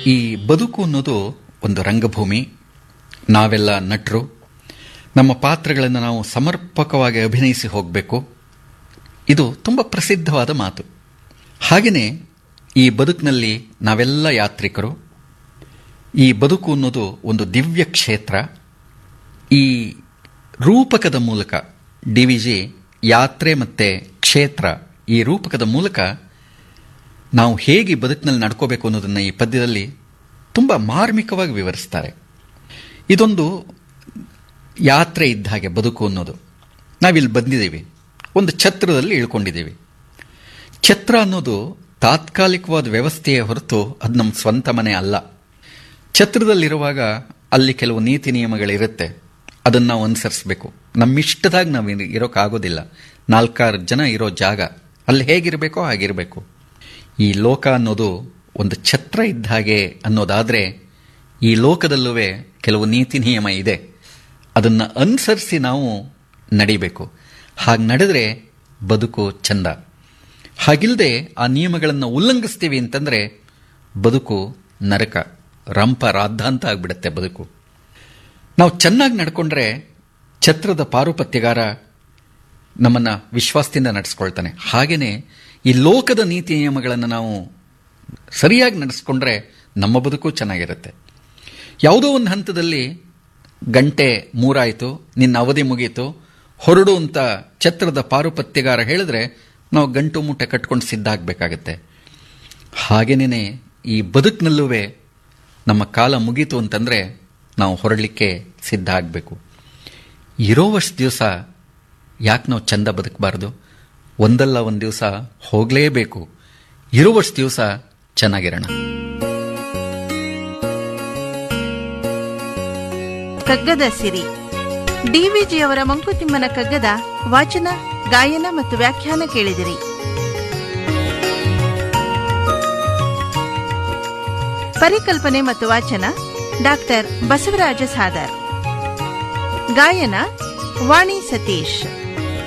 ಈ ಬದುಕು ಅನ್ನೋದು ಒಂದು ರಂಗಭೂಮಿ. ನಾವೆಲ್ಲ ನಟರು. ನಮ್ಮ ಪಾತ್ರಗಳನ್ನು ನಾವು ಸಮರ್ಪಕವಾಗಿ ಅಭಿನಯಿಸಿ ಹೋಗಬೇಕು. ಇದು ತುಂಬ ಪ್ರಸಿದ್ಧವಾದ ಮಾತು. ಹಾಗೆಯೇ ಈ ಬದುಕಿನಲ್ಲಿ ನಾವೆಲ್ಲ ಯಾತ್ರಿಕರು. ಈ ಬದುಕು ಅನ್ನೋದು ಒಂದು ದಿವ್ಯ ಕ್ಷೇತ್ರ. ಈ ರೂಪಕದ ಮೂಲಕ DVG ಯಾತ್ರೆ ಮತ್ತು ಕ್ಷೇತ್ರ ಈ ರೂಪಕದ ಮೂಲಕ ನಾವು ಹೇಗೆ ಬದುಕಿನಲ್ಲಿ ನಡ್ಕೋಬೇಕು ಅನ್ನೋದನ್ನು ಈ ಪದ್ಯದಲ್ಲಿ ತುಂಬ ಮಾರ್ಮಿಕವಾಗಿ ವಿವರಿಸ್ತಾರೆ. ಇದೊಂದು ಯಾತ್ರೆ ಇದ್ದ ಹಾಗೆ ಬದುಕು ಅನ್ನೋದು. ನಾವಿಲ್ಲಿ ಬಂದಿದ್ದೀವಿ, ಒಂದು ಛತ್ರದಲ್ಲಿ ಇಳ್ಕೊಂಡಿದ್ದೀವಿ. ಛತ್ರ ಅನ್ನೋದು ತಾತ್ಕಾಲಿಕವಾದ ವ್ಯವಸ್ಥೆಯ ಹೊರತು ಅದು ನಮ್ಮ ಸ್ವಂತ ಮನೆ ಅಲ್ಲ. ಛತ್ರದಲ್ಲಿರುವಾಗ ಅಲ್ಲಿ ಕೆಲವು ನೀತಿ ನಿಯಮಗಳಿರುತ್ತೆ, ಅದನ್ನು ನಾವು ಅನುಸರಿಸಬೇಕು. ನಮ್ಮಿಷ್ಟದಾಗ ನಾವು ಇರೋಕ್ಕಾಗೋದಿಲ್ಲ. 4-6 ಜನ ಇರೋ ಜಾಗ ಅಲ್ಲಿ ಹೇಗಿರಬೇಕೋ ಹಾಗಿರಬೇಕು. ಈ ಲೋಕ ಅನ್ನೋದು ಒಂದು ಛತ್ರ ಇದ್ದ ಹಾಗೆ ಅನ್ನೋದಾದರೆ ಈ ಲೋಕದಲ್ಲೂ ಕೆಲವು ನೀತಿ ನಿಯಮ ಇದೆ, ಅದನ್ನು ಅನುಸರಿಸಿ ನಾವು ನಡಿಬೇಕು. ಹಾಗೆ ನಡೆದರೆ ಬದುಕು ಚಂದ. ಹಾಗಿಲ್ಲದೆ ಆ ನಿಯಮಗಳನ್ನು ಉಲ್ಲಂಘಿಸ್ತೀವಿ ಅಂತಂದರೆ ಬದುಕು ನರಕ, ರಂಪ ರಾದ್ಧಾಂತ ಆಗಿಬಿಡುತ್ತೆ ಬದುಕು. ನಾವು ಚೆನ್ನಾಗಿ ನಡ್ಕೊಂಡ್ರೆ ಛತ್ರದ ಪಾರುಪತ್ಯಗಾರ ನಮ್ಮನ್ನು ವಿಶ್ವಾಸದಿಂದ ನಡೆಸ್ಕೊಳ್ತಾನೆ. ಹಾಗೆಯೇ ಈ ಲೋಕದ ನೀತಿ ನಿಯಮಗಳನ್ನು ನಾವು ಸರಿಯಾಗಿ ನಡೆಸ್ಕೊಂಡ್ರೆ ನಮ್ಮ ಬದುಕು ಚೆನ್ನಾಗಿರುತ್ತೆ. ಯಾವುದೋ ಒಂದು ಹಂತದಲ್ಲಿ ಗಂಟೆ 3 ಆಯಿತು, ನಿನ್ನ ಅವಧಿ ಮುಗೀತು, ಹೊರಡು ಅಂತ ಛತ್ರದ ಪಾರುಪತ್ಯಗಾರ ಹೇಳಿದ್ರೆ ನಾವು ಗಂಟು ಮೂಟೆ ಕಟ್ಕೊಂಡು ಸಿದ್ಧ ಆಗಬೇಕಾಗತ್ತೆ. ಹಾಗೇನೇ ಈ ಬದುಕಿನಲ್ಲೂ ನಮ್ಮ ಕಾಲ ಮುಗೀತು ಅಂತಂದರೆ ನಾವು ಹೊರಡಲಿಕ್ಕೆ ಸಿದ್ಧ ಆಗಬೇಕು. ಇರೋವಷ್ಟು ದಿವಸ ಯಾಕೆ ನಾವು ಚಂದ ಬದುಕಬಾರ್ದು? ಒಂದಲ್ಲ ಒಂದು ದಿವಸ ಹೋಗಲೇಬೇಕು. ಇರುವಷ್ಟು ದಿವಸ ಚೆನ್ನಾಗಿರೋಣ. ಕಗ್ಗದ ಸಿರಿ DVGಯವರ ಮಂಕುತಿಮ್ಮನ ಕಗ್ಗದ ವಾಚನ, ಗಾಯನ ಮತ್ತು ವ್ಯಾಖ್ಯಾನ ಕೇಳಿದಿರಿ. ಪರಿಕಲ್ಪನೆ ಮತ್ತು ವಾಚನ ಡಾಕ್ಟರ್ ಬಸವರಾಜ ಸಾದರ್. ಗಾಯನ ವಾಣಿ ಸತೀಶ್.